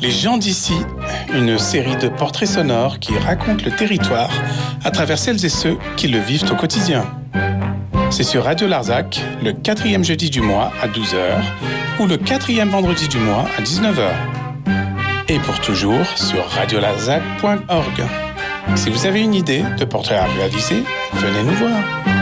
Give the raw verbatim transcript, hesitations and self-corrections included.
Les gens d'ici, une série de portraits sonores qui racontent le territoire à travers celles et ceux qui le vivent au quotidien. C'est sur Radio Larzac, le quatrième jeudi du mois à douze heures ou le quatrième vendredi du mois à dix-neuf heures. Et pour toujours sur radio larzac point org. Si vous avez une idée de portrait à réaliser, venez nous voir.